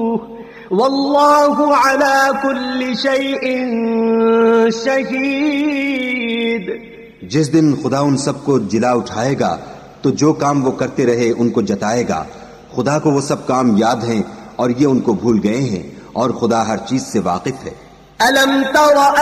वल्लाहु अला कुल्लि शैइन शहीद। जिस दिन खुदा उन सबको जिला उठाएगा तो जो काम वो करते रहे उनको जताएगा। खुदा को वो सब काम याद हैं और ये उनको भूल गए हैं, और खुदा हर चीज से वाकिफ है। अलम तरा